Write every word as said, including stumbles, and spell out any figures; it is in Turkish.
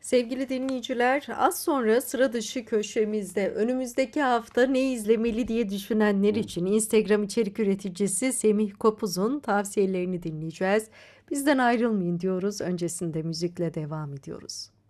Sevgili dinleyiciler, az sonra sıra dışı köşemizde önümüzdeki hafta ne izlemeli diye düşünenler Hı. için Instagram içerik üreticisi Semih Kopuz'un tavsiyelerini dinleyeceğiz. Bizden ayrılmayın diyoruz. Öncesinde müzikle devam ediyoruz.